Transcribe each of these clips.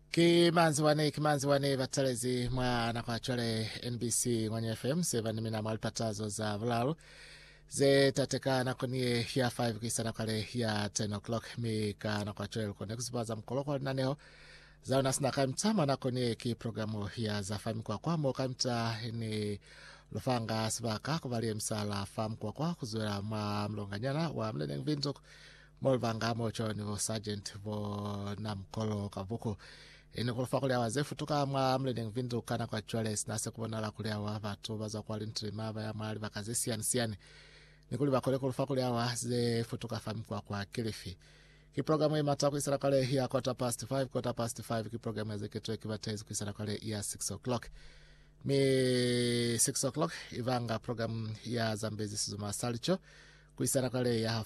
Kimanzi wane vatalezi mwana kwa chole NBC ngwenye FM 7 mina mwalipatazo za vlalu ze tateka na kwenye ya 5 kisa na kale ya 10 o'clock mika na kwa chole lukone kusibaza mkoloko na neo za unasina kaimta na kwenye ki programu ya za fami kwa kaimta ni lufanga sibaka kuvalie msala famu kwa kuzuela mlonganyana wa mlene vintok molvanga mocho ni vo sergeant vo na mkolo kavuku ini kulufa kulia wazefu tuka mlene vintok kana kwa chwale sinase kubona la kulia wa vatu baza kwa lintrima ya mahali vakazi siani ni kuliba kulufa kulia wazefu tuka famu kwa kilifi. Kiprogramu imata kuisara kale hiya 5:15 kiprogramu ya zeketu ekivatezi kuisara kale hiya 6 o'clock. Mi 6 o'clock ivanga programu ya Zambezi Suzuma Salicho kuisara kale ya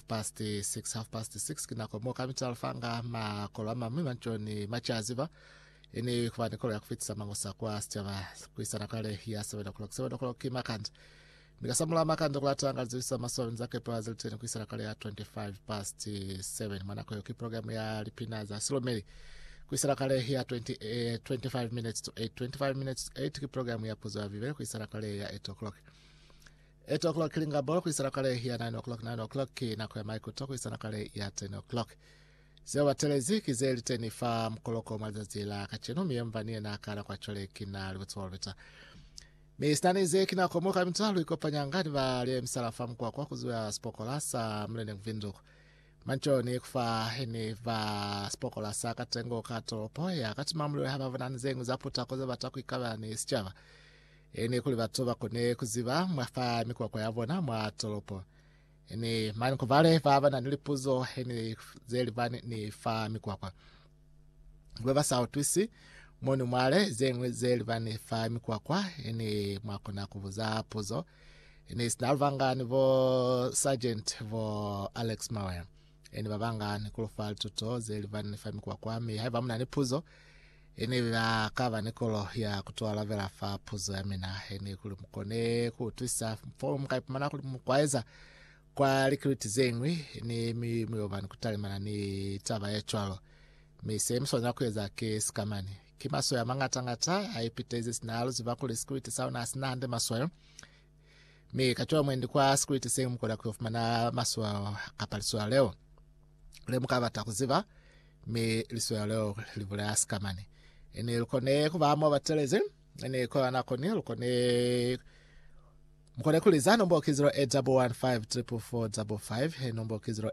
6:30 kinako moka mitalfanga makolama mimancho ni machaziva ini kufanikolo ya kufitisa mangosa kwa stiava kuisara kale hiya 7 o'clock kimakand Mikasamula makando kwa tanga zisa maswa nzake pewa ziliteni kuisara kale ya 7:25 manako yoki programu ya lipina za Silomeli kuisara kale ya 25 minutes to 8 ki programu ya puzo ya vivere kuisara kale ya 8 o'clock 8 o'clock kilinga bolo kuisara kale ya 9 o'clock na kwa Michael Toko kuisara kale ya 10 o'clock zewa telezi kizeli teni fa mkoloko mazazila kacheno miemvanie na kala kwa chole kina liwetuwa Mistanize kina komoka mtalu iko panyangani vale msalafamu kwa kuzuya spokolasa mlene mvinduku. Mancho ni kufa hini va spokolasa katengo kato poya. Kati mamlu haba vanani zengu zaputa koze bataku ikawa ni sichava. Ini kuli vatuwa kune kuziva mwafa mikuwa kwa yavona mwa tolopo. Ini mani kuvale vava na nilipuzo hini zeli vani ni fa mikuwa kwa. Gweva sautwisi. Moni mwale zengu zeli vani fami kwa ini mwakona kuvuza puzo ini sinalvanga ni vo sergeant vo Alex Mawaya ini vavanga ni kulufali tuto zeli vani fami kwa mi haiva muna ni puzo ini vakava nikolo ya kutoa lavela fa puzo ya mina ini kulimukone kutwisa mfomu mkaipumana kulimukwaeza kwa likriti zengwi ini miovani kutalimana ni tava ya chwalo mi sehemu nakueza kiskamani kimaso ya mangata haipitezi sinalo zivakule security sauna asinande maswayo mi kachua mwendi kwa security sehemu mkoda kufumana maswa kapaliswa leo le mukava takuziva mi liswa leo livule askamani ini lukone kuvamo bateleze ini kwa nakoni lukone mkone kuliza nombo kiziro 8115445 nombo kiziro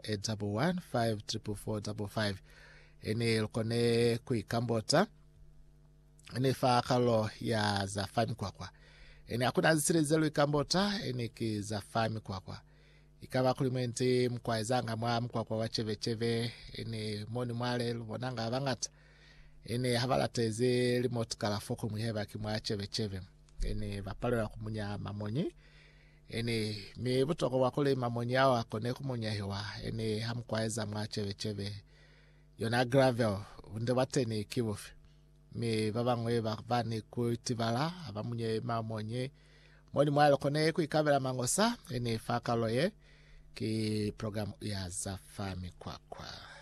8115445 ini lukone kuikambota ini fakalo ya za fami kwa ini hakuna zisiri zelu ikambota ini ki za fami kwa ikawa kulimenti mkwaezanga mkwa wacheve ini moni mwale lubonanga abangata ini havalateze remote kala foko muheba kimwa cheve ini vapalo ya kumunya mamonyi ini mi butoko wakule mamonyi yao akone kumunya hewa ini hamkwaeza mwa cheve yona gravel unde wateni kiwofi mi babangwe bakvani kuitivala abamunye mamonye moni mwalo kone kuikavela mangosa ene fakaloye ki program ya za fami kwa